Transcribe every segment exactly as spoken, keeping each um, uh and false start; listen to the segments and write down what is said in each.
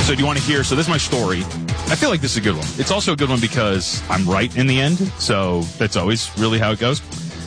So do you want to hear? So this is my story. I feel like this is a good one. It's also a good one because I'm right in the end. So that's always really how it goes.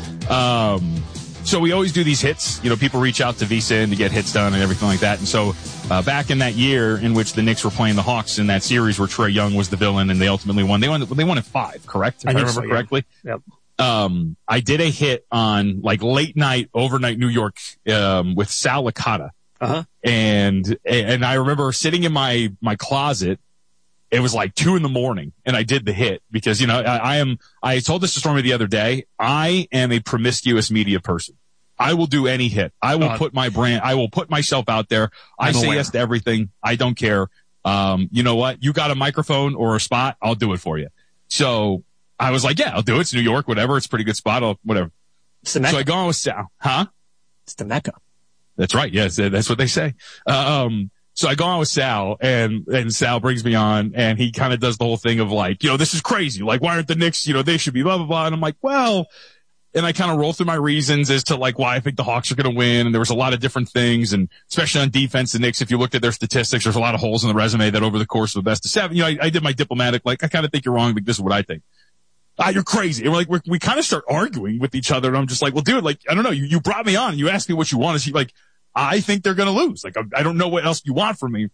Um, so we always do these hits. You know, people reach out to VSiN to get hits done and everything like that. And so uh, back in that year in which the Knicks were playing the Hawks in that series where Trae Young was the villain and they ultimately won, they won, they won at five, correct? If I, I remember so, correctly. Yeah. Yep. Um, I did a hit on like late night, overnight New York, um, with Sal Licata. Uh-huh. And, and I remember sitting in my, my closet. It was like two in the morning and I did the hit because, you know, I, I am, I told this to Stormy the other day. I am a promiscuous media person. I will do any hit. I will uh, put my brand, I will put myself out there. I I'm say aware. yes to everything. I don't care. Um, you know what? You got a microphone or a spot. I'll do it for you. So I was like, yeah, I'll do it. It's New York, whatever. It's a pretty good spot. I'll, whatever. It's the Mecca. So I go on with Sal, huh? It's the Mecca. That's right. Yes, that's what they say. Um, so I go on with Sal and, and Sal brings me on and he kind of does the whole thing of like, you know, this is crazy. Like, why aren't the Knicks, you know, they should be blah, blah, blah. And I'm like, well, and I kind of roll through my reasons as to like why I think the Hawks are going to win. And there was a lot of different things. And especially on defense, the Knicks, if you looked at their statistics, there's a lot of holes in the resume that over the course of the best of seven, you know, I, I did my diplomatic, like, I kind of think you're wrong, but this is what I think. Ah, you're crazy. And we're like, we're, we kind of start arguing with each other. And I'm just like, well, dude, like, I don't know. You, you brought me on. You asked me what you want. Is he like, I think they're going to lose. Like, I, I don't know what else you want from me.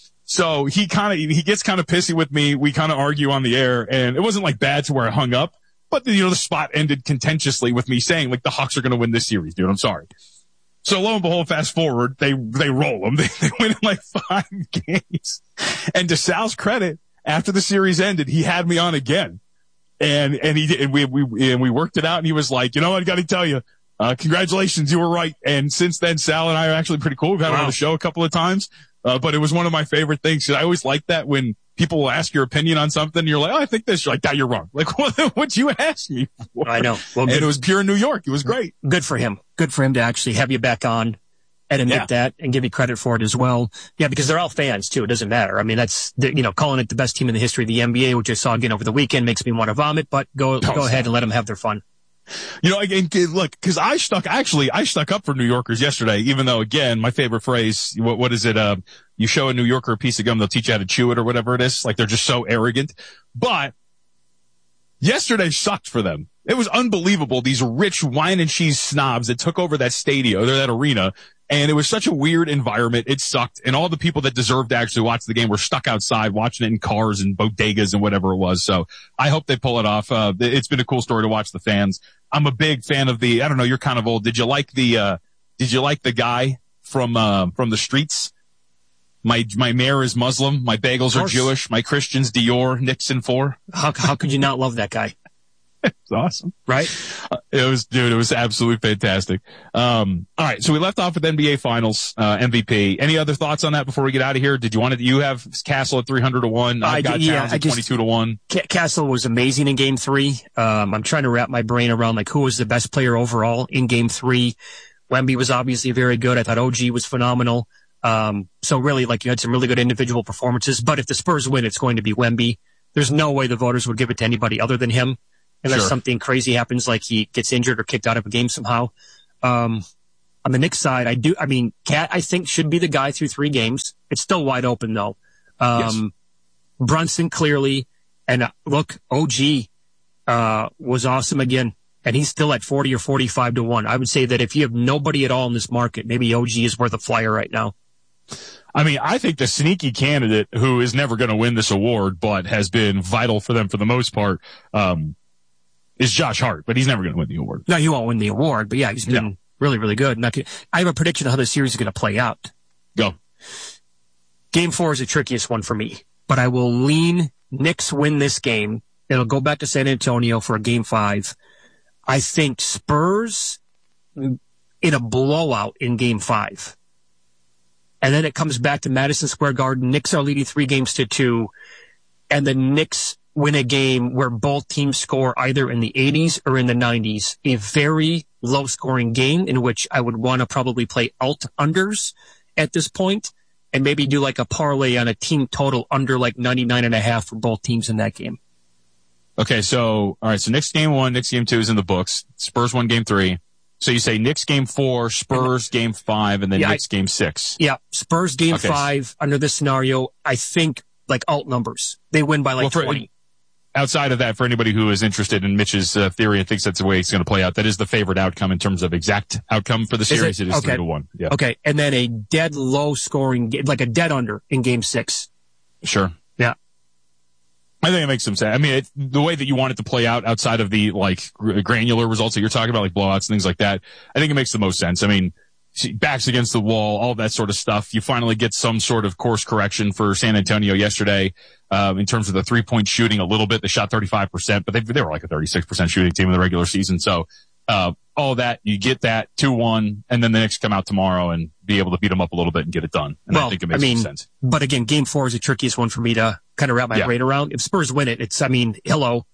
So he kind of, he gets kind of pissy with me. We kind of argue on the air and it wasn't like bad to where I hung up, but you know, the spot ended contentiously with me saying like the Hawks are going to win this series, dude. I'm sorry. So lo and behold, fast forward, they, they roll them. They, they win in like five games. And to Sal's credit, after the series ended, he had me on again. And, and he did, and we, we, and we worked it out and he was like, you know what? I got to tell you, uh, congratulations. You were right. And since then, Sal and I are actually pretty cool. We've had wow. him on the show a couple of times. Uh, but it was one of my favorite things. I always like that when people will ask your opinion on something and you're like, oh, I think this. You're like, yeah, you're wrong. Like, what, what'd you ask me for? I know. Well, and it was pure New York. It was great. Good for him. Good for him to actually have you back on and admit yeah. that and give you credit for it as well. Yeah, because they're all fans too. It doesn't matter. I mean, that's, you know, calling it the best team in the history of the N B A, which I saw again over the weekend, makes me want to vomit, but go, no, go ahead and let them have their fun. You know, again, look, cause I stuck, actually, I stuck up for New Yorkers yesterday, even though, again, my favorite phrase, what, what is it? Uh, you show a New Yorker a piece of gum, they'll teach you how to chew it or whatever it is. Like they're just so arrogant. But yesterday sucked for them. It was unbelievable. These rich wine and cheese snobs that took over that stadium or that arena. And it was such a weird environment. It sucked. And all the people that deserved to actually watch the game were stuck outside watching it in cars and bodegas and whatever it was. So I hope they pull it off. Uh, it's been a cool story to watch the fans. I'm a big fan of the, I don't know, you're kind of old. Did you like the, uh, did you like the guy from, uh, from the streets? My, my mayor is Muslim. My bagels are Jewish. My Christians, Dior, Nixon four. How, how could you not love that guy? It's awesome. Right? Uh, it was, dude, it was absolutely fantastic. Um, all right. So we left off with N B A Finals, uh, M V P. Any other thoughts on that before we get out of here? Did you want to, you have Castle at three hundred to one? I've got yeah, Towns at twenty-two to one. Castle was amazing in game three. Um, I'm trying to wrap my brain around like who was the best player overall in game three. Wemby was obviously very good. I thought O G was phenomenal. Um, so really like you had some really good individual performances, but if the Spurs win, it's going to be Wemby. There's no way the voters would give it to anybody other than him. Unless sure. something crazy happens, like he gets injured or kicked out of a game somehow. Um, on the Knicks side, I do, I mean, Cat, I think should be the guy through three games. It's still wide open though. Um, yes. Brunson clearly, and uh, look, O G, uh, was awesome again. And he's still at forty or forty-five to one. I would say that if you have nobody at all in this market, maybe O G is worth a flyer right now. I mean, I think the sneaky candidate who is never going to win this award, but has been vital for them for the most part, um, is Josh Hart, but he's never going to win the award. No, he won't win the award, but yeah, he's been no. really, really good. And I, could, I have a prediction of how the series is going to play out. Go. Game four is the trickiest one for me, but I will lean Knicks win this game. It'll go back to San Antonio for a game five. I think Spurs in a blowout in game five. And then it comes back to Madison Square Garden. Knicks are leading three games to two, and the Knicks win a game where both teams score either in the eighties or in the nineties. A very low-scoring game in which I would want to probably play alt-unders at this point and maybe do like a parlay on a team total under like ninety-nine and a half for both teams in that game. Okay, so, all right, so Knicks game one, Knicks game two is in the books. Spurs won game three. So you say Knicks game four, Spurs game five, and then yeah, Knicks game six. Yeah, Spurs game okay. five under this scenario, I think like alt numbers. They win by like well, for, twenty. Outside of that, for anybody who is interested in Mitch's uh, theory and thinks that's the way it's going to play out, that is the favorite outcome in terms of exact outcome for the series. Is it? It is okay. three to one. Yeah. Okay, and then a dead low scoring, like a dead under in game six. Sure. Yeah. I think it makes some sense. I mean, it, the way that you want it to play out outside of the like granular results that you're talking about, like blowouts and things like that, I think it makes the most sense. I mean, backs against the wall, all that sort of stuff. You finally get some sort of course correction for San Antonio yesterday, um, in terms of the three point shooting a little bit. They shot thirty-five percent, but they, they were like a thirty-six percent shooting team in the regular season. So, uh, all that, you get that two one, and then the Knicks come out tomorrow and be able to beat them up a little bit and get it done. And well, I think it makes I mean, sense. But again, game four is the trickiest one for me to kind of wrap my yeah. brain around. If Spurs win it, it's, I mean, hello.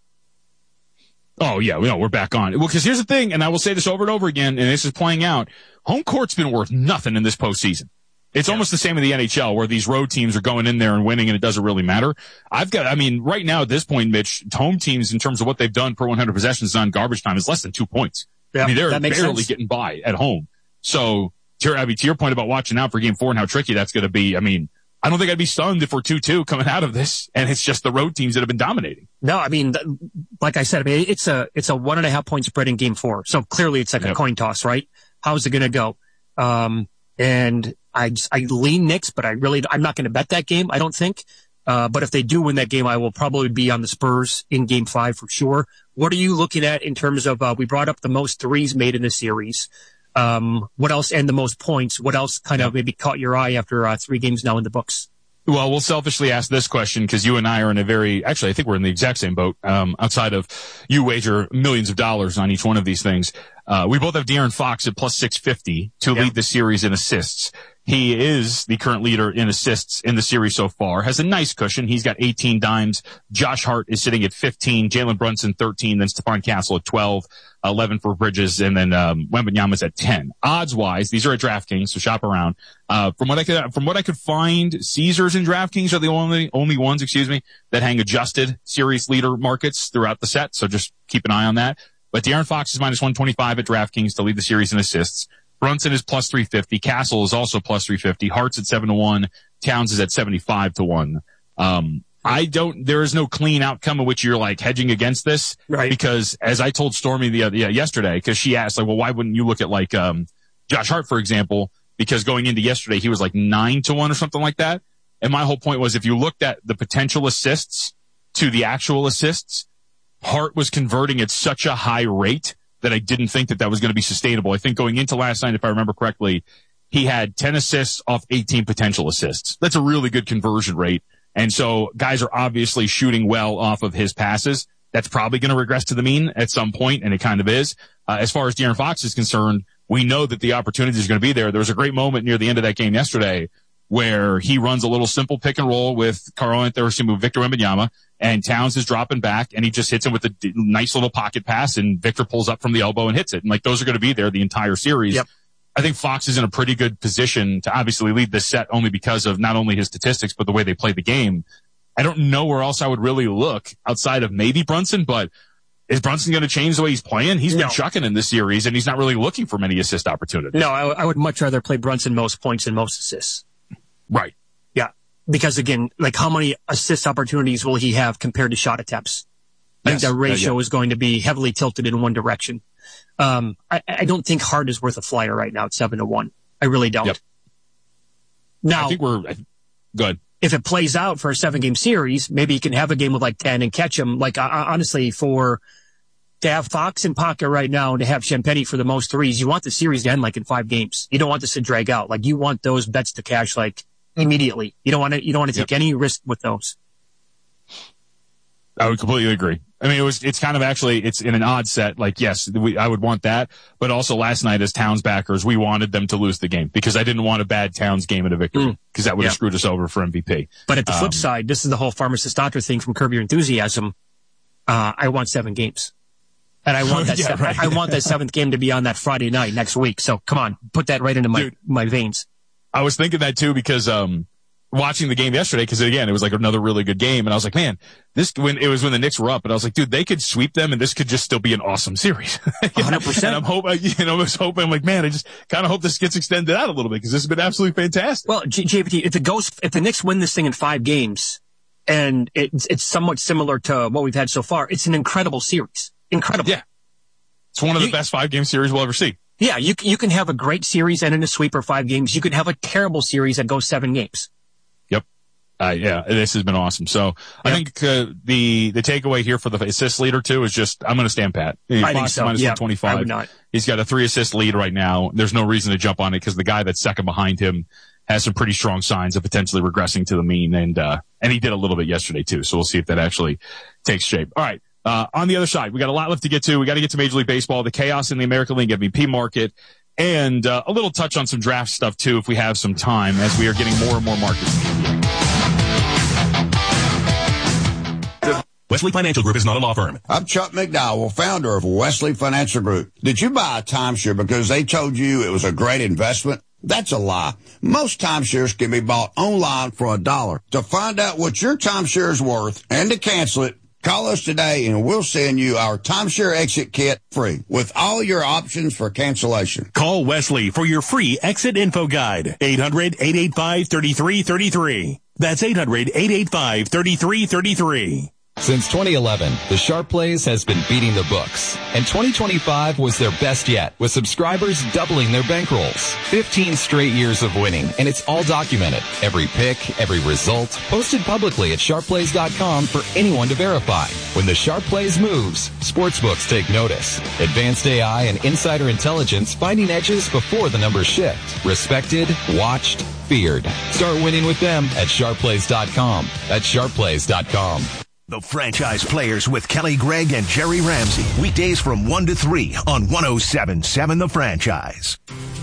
Oh, yeah, no, we're back on. Well, because here's the thing, and I will say this over and over again, and this is playing out. Home court's been worth nothing in this postseason. It's yeah. almost the same in the N H L, where these road teams are going in there and winning, and it doesn't really matter. I've got, I mean, right now at this point, Mitch, home teams, in terms of what they've done per one hundred possessions on garbage time, is less than two points. Yeah, I mean, they're barely sense. getting by at home. So, to, I mean, to your point about watching out for game four and how tricky that's going to be, I mean, I don't think I'd be stunned if we're two two coming out of this, and it's just the road teams that have been dominating. No, I mean, like I said, I mean, it's a, it's a one and a half point spread in game four. So clearly it's like yep. a coin toss, right? How's it going to go? Um, and I, I lean Knicks, but I really, I'm not going to bet that game, I don't think. Uh, but if they do win that game, I will probably be on the Spurs in game five for sure. What are you looking at in terms of, uh, we brought up the most threes made in the series. Um, what else, and the most points? What else kind of maybe caught your eye after uh, three games now in the books? Well, we'll selfishly ask this question because you and I are in a very, actually, I think we're in the exact same boat. Um, outside of you wager millions of dollars on each one of these things. Uh, we both have De'Aaron Fox at plus six fifty to yeah. lead the series in assists. He is the current leader in assists in the series so far, has a nice cushion. He's got eighteen dimes. Josh Hart is sitting at fifteen, Jalen Brunson thirteen, then Stephon Castle at twelve, eleven for Bridges, and then, um, Wembanyama's at ten. Odds wise, these are at DraftKings, so shop around. Uh, from what I could, from what I could find, Caesars and DraftKings are the only, only ones, excuse me, that hang adjusted series leader markets throughout the set, so just keep an eye on that. But De'Aaron Fox is minus one twenty-five at DraftKings to lead the series in assists. Brunson is plus three fifty. Castle is also plus three fifty. Hart's at seven to one. Towns is at seventy-five to one. Um, I don't, there is no clean outcome in which you're like hedging against this. Right. Because as I told Stormy the other, yeah, yesterday, cause she asked like, well, why wouldn't you look at like, um, Josh Hart, for example, because going into yesterday, he was like nine to one or something like that. And my whole point was if you looked at the potential assists to the actual assists, Hart was converting at such a high rate that I didn't think that that was going to be sustainable. I think going into last night, if I remember correctly, he had ten assists off eighteen potential assists. That's a really good conversion rate. And so guys are obviously shooting well off of his passes. That's probably going to regress to the mean at some point, and it kind of is. Uh, as far as De'Aaron Fox is concerned, we know that the opportunities are going to be there. There was a great moment near the end of that game yesterday where he runs a little simple pick and roll with Karl-Anthony Towns, Victor Wembanyama, and Towns is dropping back, and he just hits him with a d- nice little pocket pass, and Victor pulls up from the elbow and hits it. And like those are going to be there the entire series. Yep. I think Fox is in a pretty good position to obviously lead this set only because of not only his statistics, but the way they play the game. I don't know where else I would really look outside of maybe Brunson, but is Brunson going to change the way he's playing? He's been no. chucking in this series, and he's not really looking for many assist opportunities. No, I, I would much rather play Brunson most points and most assists. Right. Yeah. Because again, like how many assist opportunities will he have compared to shot attempts? I Yes. think that ratio uh, yeah. is going to be heavily tilted in one direction. Um, I, I don't think Hart is worth a flyer right now at seven to one. I really don't. Yep. Now, I think we're good. If it plays out for a seven game series, maybe you can have a game with like ten and catch him. Like, uh, honestly, for to have Fox in pocket right now and to have Champagny for the most threes, you want the series to end like in five games. You don't want this to drag out. Like, you want those bets to cash like immediately. You don't want to, you don't want to take yep. any risk with those. I would completely agree. I mean, it was, it's kind of actually, it's in an odd set. Like, yes, we, I would want that. But also last night as Towns backers, we wanted them to lose the game because I didn't want a bad Towns game and a victory because mm. that would have yep. screwed us over for M V P. But at the flip um, side, this is the whole Farmer Sestatra thing from Curb Your Enthusiasm. Uh, I want seven games. And I want that, yeah, se- right. I want that seventh game to be on that Friday night next week. So come on, put that right into my, Dude, my veins. I was thinking that too because, um, watching the game yesterday, because again, it was like another really good game, and I was like, man, this when it was when the Knicks were up, and I was like, dude, they could sweep them, and this could just still be an awesome series. one hundred percent. And I'm hoping, you know, I was hoping, I'm like, man, I just kind of hope this gets extended out a little bit, because this has been absolutely fantastic. Well, J P T, if it goes, if the Knicks win this thing in five games, and it's it's somewhat similar to what we've had so far, it's an incredible series. Incredible. Yeah, it's one of the you, best five game series we'll ever see. Yeah, you you can have a great series and in a sweeper five games. You could have a terrible series that goes seven games. Yep. Uh, yeah, this has been awesome. So yep. I think uh, the the takeaway here for the assist leader too is just I'm going to stand pat. I Fox think so. Minus yeah, one twenty-five. I would not. He's got a three assist lead right now. There's no reason to jump on it because the guy that's second behind him has some pretty strong signs of potentially regressing to the mean, and uh and he did a little bit yesterday too. So we'll see if that actually takes shape. All right. Uh, on the other side, we got a lot left to get to. We got to get to Major League Baseball, the chaos in the American League M V P market, and uh, a little touch on some draft stuff too, if we have some time, as we are getting more and more markets. Wesley Financial Group is not a law firm. I'm Chuck McDowell, founder of Wesley Financial Group. Did you buy a timeshare because they told you it was a great investment? That's a lie. Most timeshares can be bought online for a dollar. To find out what your timeshare is worth and to cancel it, call us today and we'll send you our timeshare exit kit free with all your options for cancellation. Call Wesley for your free exit info guide. eight hundred, eight eight five, three three three three. That's eight hundred, eight eight five, three three three three. Since twenty eleven, the Sharp Plays has been beating the books, and twenty twenty-five was their best yet, with subscribers doubling their bankrolls. fifteen straight years of winning, and it's all documented. Every pick, every result, posted publicly at sharp plays dot com for anyone to verify. When the Sharp Plays moves, sportsbooks take notice. Advanced A I and insider intelligence finding edges before the numbers shift. Respected, watched, feared. Start winning with them at sharp plays dot com. That's sharp plays dot com. The Franchise Players with Kelly Gregg and Jerry Ramsey. Weekdays from one to three on one oh seven point seven The Franchise.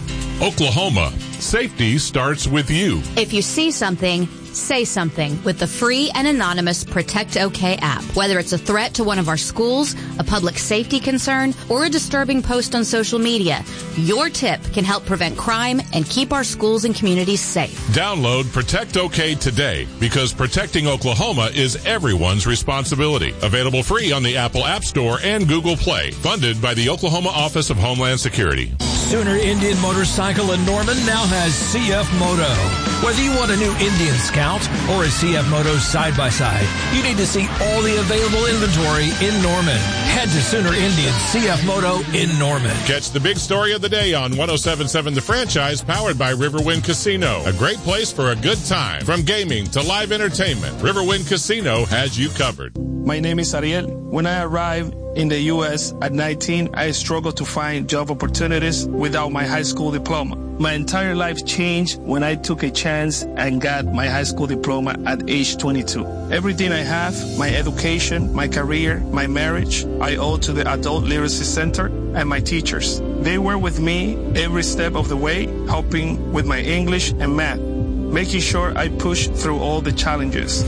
Oklahoma, safety starts with you. If you see something, say something with the free and anonymous Protect OK app. Whether it's a threat to one of our schools, a public safety concern, or a disturbing post on social media, your tip can help prevent crime and keep our schools and communities safe. Download Protect OK today, because protecting Oklahoma is everyone's responsibility. Available free on the Apple App Store and Google Play. Funded by the Oklahoma Office of Homeland Security. Sooner Indian Motorcycle in Norman now has C F Moto. Whether you want a new Indian Scout or a C F Moto side-by-side, you need to see all the available inventory in Norman. Head to Sooner Indian C F Moto in Norman. Catch the big story of the day on one oh seven point seven The Franchise, powered by Riverwind Casino. A great place for a good time. From gaming to live entertainment, Riverwind Casino has you covered. My name is Ariel. When I arrived in the U S at nineteen, I struggled to find job opportunities without my high school diploma. My entire life changed when I took a chance and got my high school diploma at age twenty-two. Everything I have, my education, my career, my marriage, I owe to the Adult Literacy Center and my teachers. They were with me every step of the way, helping with my English and math, making sure I pushed through all the challenges.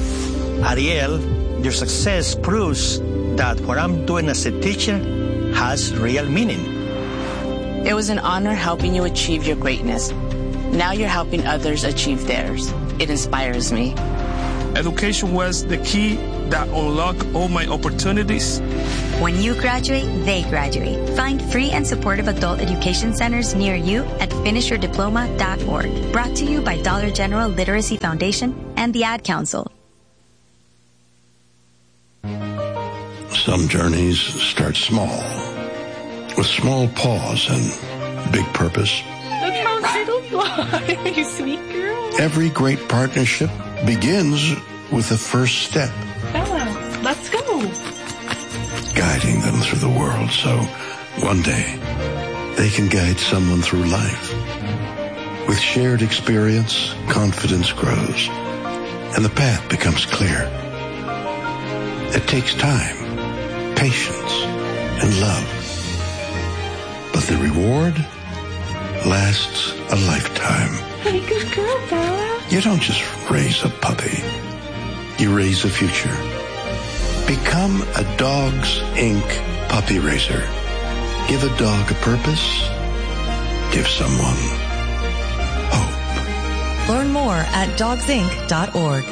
Ariel, your success proves that what I'm doing as a teacher has real meaning. It was an honor helping you achieve your greatness. Now you're helping others achieve theirs. It inspires me. Education was the key that unlocked all my opportunities. When you graduate, they graduate. Find free and supportive adult education centers near you at finish your diploma dot org. Brought to you by Dollar General Literacy Foundation and the Ad Council. Some journeys start small, with small pause and big purpose. Look how little fly, you sweet girl. Every great partnership begins with a first step. Bella, let's go. Guiding them through the world so one day they can guide someone through life. With shared experience, confidence grows, and the path becomes clear. It takes time, patience, and love. But the reward lasts a lifetime. Hey, good girl, Bella. You don't just raise a puppy. You raise a future. Become a Dogs Incorporated puppy raiser. Give a dog a purpose. Give someone hope. Learn more at dogs inc dot org.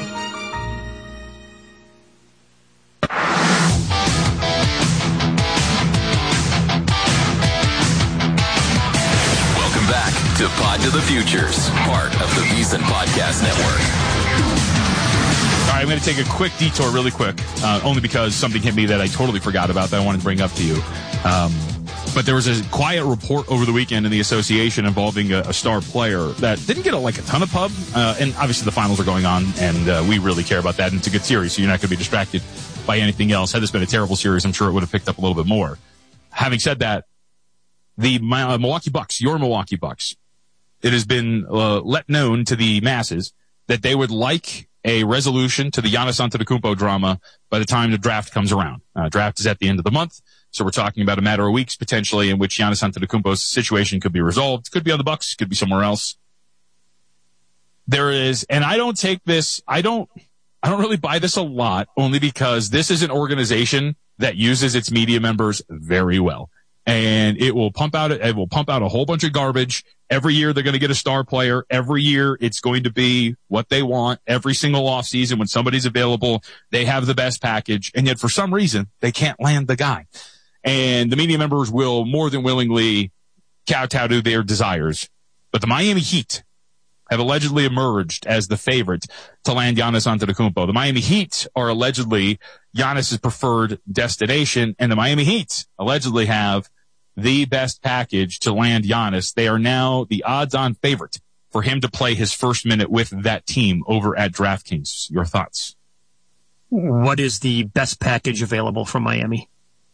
Welcome back to Pod to the Futures, part of the VSiN Podcast Network. All right, I'm going to take a quick detour really quick, uh, only because something hit me that I totally forgot about that I wanted to bring up to you. Um, but there was a quiet report over the weekend in the association involving a, a star player that didn't get a, like a ton of pub. Uh, and obviously the finals are going on, and uh, we really care about that. And it's a good series, so you're not going to be distracted by anything else. Had this been a terrible series, I'm sure it would have picked up a little bit more. Having said that, the uh, Milwaukee Bucks, your Milwaukee Bucks, it has been uh, let known to the masses that they would like a resolution to the Giannis Antetokounmpo drama by the time the draft comes around. Uh, draft is at the end of the month, so we're talking about a matter of weeks potentially in which Giannis Antetokounmpo's situation could be resolved. Could be on the Bucks, could be somewhere else. There is, and I don't take this, I don't, I don't really buy this a lot, only because this is an organization that uses its media members very well. And it will pump out, it will pump out a whole bunch of garbage. Every year they're going to get a star player. Every year it's going to be what they want. Every single offseason when somebody's available, they have the best package. And yet for some reason, they can't land the guy. And the media members will more than willingly kowtow to their desires. But the Miami Heat have allegedly emerged as the favorite to land Giannis Antetokounmpo. The Miami Heat are allegedly Giannis's preferred destination, and the Miami Heat allegedly have the best package to land Giannis. They are now the odds-on favorite for him to play his first minute with that team over at DraftKings. Your thoughts? What is the best package available from Miami?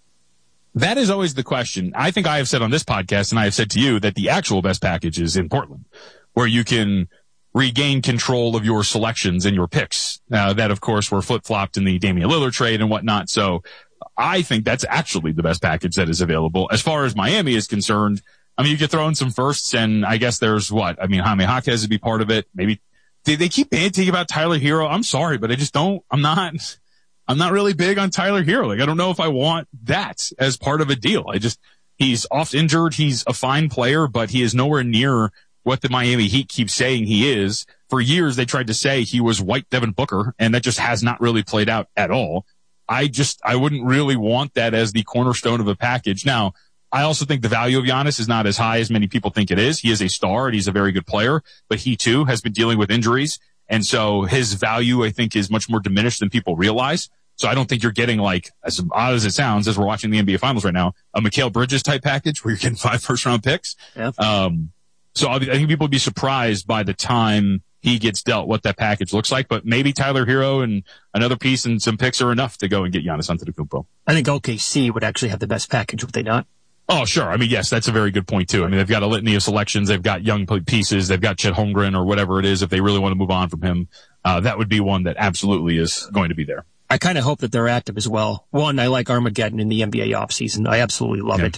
That is always the question. I think I have said on this podcast, and I have said to you, that the actual best package is in Portland, where you can regain control of your selections and your picks. Uh, that, of course, were flip-flopped in the Damian Lillard trade and whatnot. So I think that's actually the best package that is available. As far as Miami is concerned, I mean, you could throw in some firsts, and I guess there's what? I mean, Jaime Jaquez would be part of it. Maybe they, they keep banting about Tyler Hero. I'm sorry, but I just don't, I'm not, I'm not really big on Tyler Hero. Like, I don't know if I want that as part of a deal. I just, he's oft injured. He's a fine player, but he is nowhere near what the Miami Heat keeps saying he is. For years, they tried to say he was white Devin Booker, and that just has not really played out at all. I just, I wouldn't really want that as the cornerstone of a package. Now, I also think the value of Giannis is not as high as many people think it is. He is a star and he's a very good player, but he too has been dealing with injuries. And so his value, I think, is much more diminished than people realize. So I don't think you're getting, like, as odd as it sounds, as we're watching the N B A Finals right now, a Mikal Bridges type package where you're getting five first round picks. Yep. Um, so I think people would be surprised by the time he gets dealt what that package looks like, but maybe Tyler Hero and another piece and some picks are enough to go and get Giannis Antetokounmpo. I think O K C would actually have the best package, would they not? Oh, sure. I mean, yes, that's a very good point too. I mean, they've got a litany of selections. They've got young pieces. They've got Chet Holmgren or whatever it is. If they really want to move on from him, uh, that would be one that absolutely is going to be there. I kind of hope that they're active as well. One, I like Armageddon in the N B A offseason. I absolutely love Yeah. it.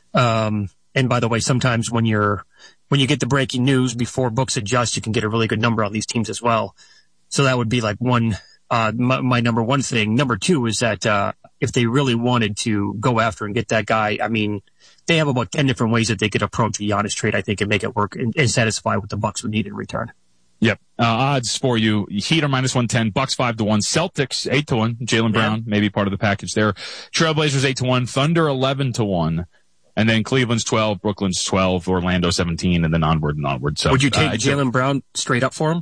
Um, and by the way, sometimes when you're, when you get the breaking news before books adjust, you can get a really good number on these teams as well. So that would be like one, uh, my, my number one thing. Number two is that, uh, if they really wanted to go after and get that guy, I mean, they have about ten different ways that they could approach a Giannis trade, I think, and make it work and, and satisfy what the Bucks would need in return. Yep. Uh, odds for you. Heat are minus one ten, Bucks five to one, Celtics eight to one, Jaylen Brown, Yeah. maybe part of the package there. Trailblazers eight to one, Thunder eleven to one. And then Cleveland's twelve, Brooklyn's twelve, Orlando seventeen, and then onward and onward. So Would you take uh, Jaylen Brown straight up for him?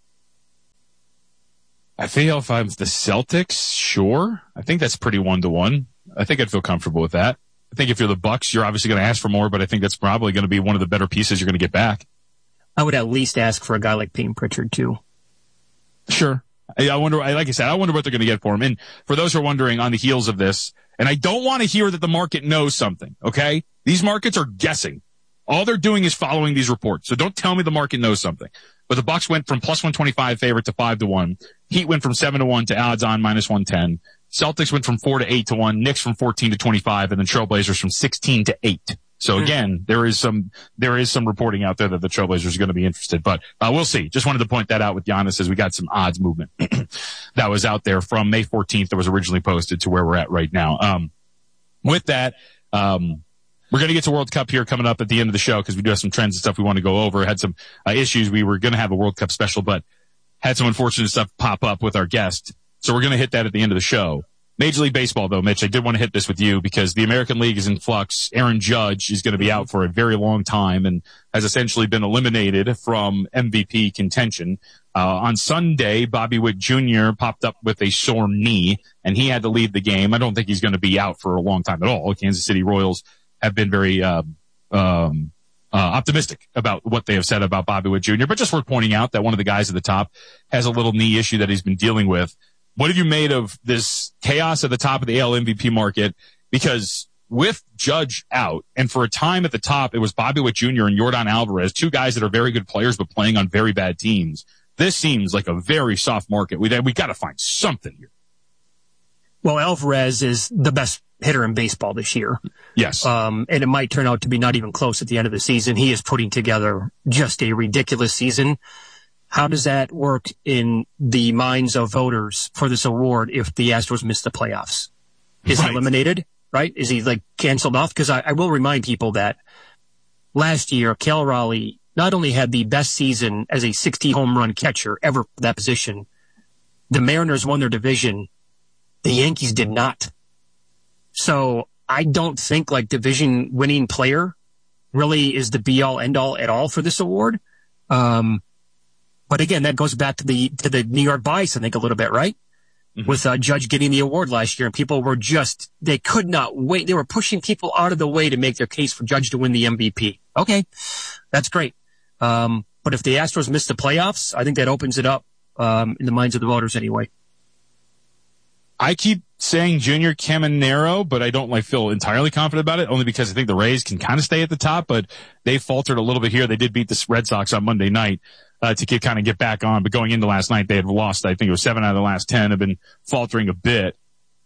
I feel if I'm the Celtics, sure. I think that's pretty one to one. I think I'd feel comfortable with that. I think if you're the Bucks, you're obviously going to ask for more, but I think that's probably going to be one of the better pieces you're going to get back. I would at least ask for a guy like Payne Pritchard too. Sure. I, I wonder, like I said, I wonder what they're going to get for him. And for those who are wondering on the heels of this, and I don't want to hear that the market knows something, okay? These markets are guessing. All they're doing is following these reports. So don't tell me the market knows something. But the Bucks went from plus one twenty-five favorite to five to one. Heat went from seven to one to odds on minus one ten. Celtics went from four to eight to one. Knicks from fourteen to twenty-five, and then Trailblazers from sixteen to eight. So again, there is some, there is some reporting out there that the Trailblazers are going to be interested, but uh, we'll see. Just wanted to point that out with Giannis as we got some odds movement that was out there from May fourteenth that was originally posted to where we're at right now. Um, with that, um, We're going to get to World Cup here coming up at the end of the show because we do have some trends and stuff we want to go over. Had some uh, issues. We were going to have a World Cup special, but had some unfortunate stuff pop up with our guest. So we're going to hit that at the end of the show. Major League Baseball, though, Mitch, I did want to hit this with you because the American League is in flux. Aaron Judge is going to be out for a very long time and has essentially been eliminated from M V P contention. Uh, on Sunday, Bobby Witt Junior popped up with a sore knee, and he had to leave the game. I don't think he's going to be out for a long time at all. Kansas City Royals have been very uh, um, uh, optimistic about what they have said about Bobby Witt Junior, but just worth pointing out that one of the guys at the top has a little knee issue that he's been dealing with. What have you made of this chaos at the top of the A L M V P market? Because with Judge out, and for a time at the top, it was Bobby Witt Junior and Yordan Alvarez, two guys that are very good players but playing on very bad teams. This seems like a very soft market. We we got to find something here. Well, Alvarez is the best hitter in baseball this year. Yes. Um, and it might turn out to be not even close at the end of the season. He is putting together just a ridiculous season. How does that work in the minds of voters for this award if the Astros miss the playoffs? Is right. he eliminated, right? Is he like canceled off? Because I, I will remind people that last year, Cal Raleigh not only had the best season as a sixty home run catcher ever for that position, the Mariners won their division. The Yankees did not. So I don't think like division winning player really is the be all end all at all for this award. Um, But again, that goes back to the to the New York bias, I think, a little bit, right? Mm-hmm. With uh, Judge getting the award last year, and people were just, they could not wait. They were pushing people out of the way to make their case for Judge to win the M V P. Okay, that's great. Um, but if the Astros miss the playoffs, I think that opens it up um, in the minds of the voters anyway. I keep saying Junior Caminero, but I don't like feel entirely confident about it, only because I think the Rays can kind of stay at the top, but they faltered a little bit here. They did beat the Red Sox on Monday night. Uh, to get, kind of get back on, but going into last night, they had lost, I think it was seven out of the last ten, have been faltering a bit.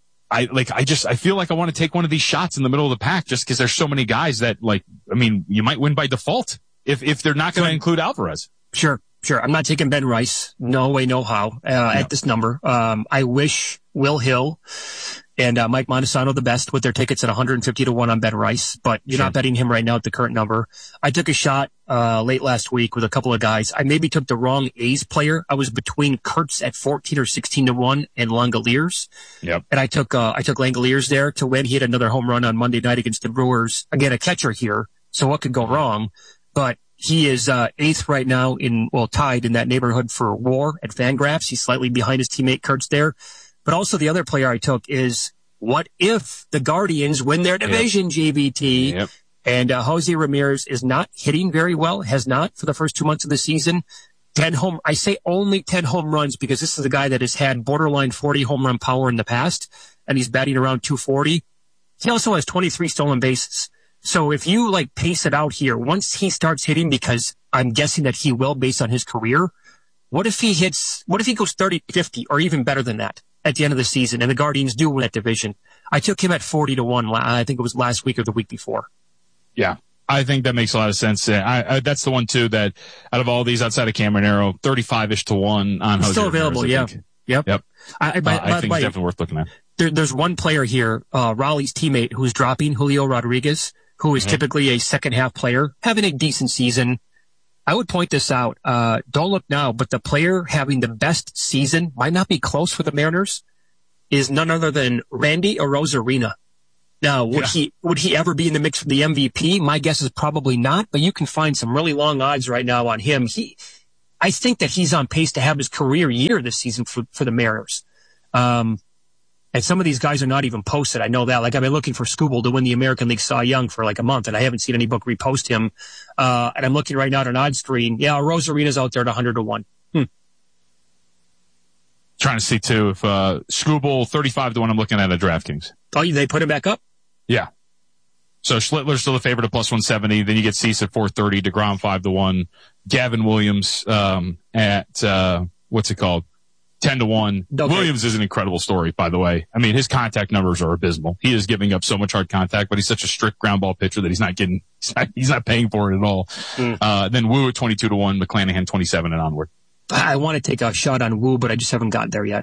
I, like, I just, I feel like I want to take one of these shots in the middle of the pack just because there's so many guys that, like, I mean, you might win by default if, if they're not going to include Alvarez. Sure, sure. I'm not taking Ben Rice. No way, no how, uh, yeah. at this number. Um, I wish Will Hill and uh, Mike Montesano the best with their tickets at one hundred fifty to one on Ben Rice, but you're sure. not betting him right now at the current number. I took a shot uh late last week with a couple of guys. I maybe took the wrong A's player. I was between Kurtz at fourteen or sixteen to one and Langoliers. Yep. And I took uh I took Langoliers there to win. He had another home run on Monday night against the Brewers. Again, a catcher here, so what could go wrong? But he is uh eighth right now in, well, tied in that neighborhood for WAR at Fangraphs. He's slightly behind his teammate Kurtz there. But also the other player I took is, what if the Guardians win their division, yep. J V T? Yep. And uh, Jose Ramirez is not hitting very well, has not for the first two months of the season. ten home, I say only ten home runs because this is a guy that has had borderline forty home run power in the past, and he's batting around two forty. He also has twenty-three stolen bases. So if you like pace it out here, once he starts hitting, because I'm guessing that he will based on his career, what if he hits, what if he goes thirty fifty or even better than that at the end of the season and the Guardians do win that division? I took him at forty to one. I think it was last week or the week before. Yeah, I think that makes a lot of sense. I, I, that's the one, too, that out of all these outside of Caminero, thirty-five-ish to one on Jose still available, Ramirez, yeah. Yep. Yep. I, I, by, uh, I by think way, it's definitely worth looking at. There, there's one player here, uh, Raleigh's teammate, who's dropping, Julio Rodriguez, who is mm-hmm. typically a second-half player, having a decent season. I would point this out. Uh, don't look now, but the player having the best season, might not be close for the Mariners, is none other than Randy Arozarena. Now, would yeah. he, would he ever be in the mix for the M V P? My guess is probably not, but you can find some really long odds right now on him. He, I think that he's on pace to have his career year this season for, for the Mariners. Um, and some of these guys are not even posted. I know that. Like, I've been looking for Skubal to win the American League Cy Young for like a month, and I haven't seen any book repost him. Uh, and I'm looking right now at an odds screen. Yeah, Rosarena's out there at one hundred to one. Hmm. Trying to see, too, if uh, Skubal, thirty-five to one, I'm looking at a DraftKings. Oh, they put him back up? Yeah. So Schlittler's still a favorite at plus one seventy. Then you get Cease at four thirty, DeGrom five to one, Gavin Williams um, at, uh, what's it called? ten to one. Okay. Williams is an incredible story, by the way. I mean, his contact numbers are abysmal. He is giving up so much hard contact, but he's such a strict ground ball pitcher that he's not getting, he's not, he's not paying for it at all. Mm. Uh, then Wu at twenty-two to one, McClanahan twenty-seven and onward. I want to take a shot on Wu, but I just haven't gotten there yet.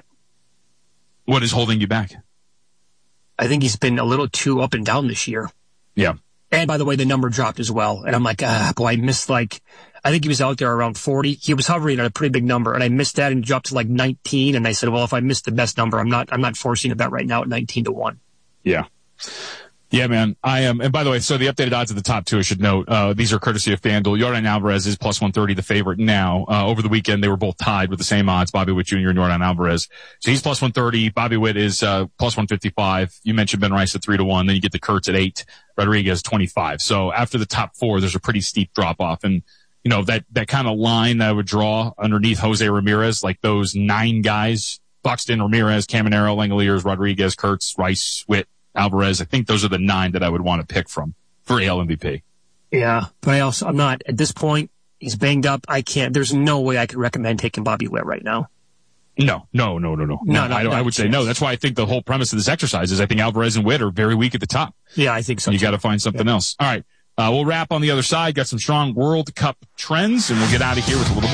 What is holding you back? I think he's been a little too up and down this year. Yeah. And by the way, the number dropped as well. And I'm like, ah, boy, I missed like, I think he was out there around forty. He was hovering at a pretty big number, and I missed that and dropped to like nineteen. And I said, well, if I missed the best number, I'm not, I'm not forcing a bet right now at nineteen to one. Yeah. Yeah, man. I am. And by the way, so the updated odds of the top two, I should note, uh, these are courtesy of FanDuel. Yordan Alvarez is plus one thirty, the favorite now. Uh, over the weekend, they were both tied with the same odds, Bobby Witt Junior and Yordan Alvarez. So he's plus one thirty. Bobby Witt is, uh, plus one fifty-five. You mentioned Ben Rice at three to one. Then you get the Kurtz at eight, Rodriguez twenty-five. So after the top four, there's a pretty steep drop off. And, you know, that, that kind of line that I would draw underneath Jose Ramirez, like those nine guys, Buxton, Ramirez, Caminero, Langeliers, Rodriguez, Kurtz, Rice, Witt, Alvarez. I think those are the nine that I would want to pick from for A L M V P. Yeah, but I also, I'm not, at this point, he's banged up. I can't, there's no way I could recommend taking Bobby Witt right now. No, no, no, no, no. No, no, I, no, I would say no. That's why I think the whole premise of this exercise is I think Alvarez and Witt are very weak at the top. Yeah, I think so. You got to find something yeah. else. All right. Uh, we'll wrap on the other side. Got some strong World Cup trends, and we'll get out of here with a little more.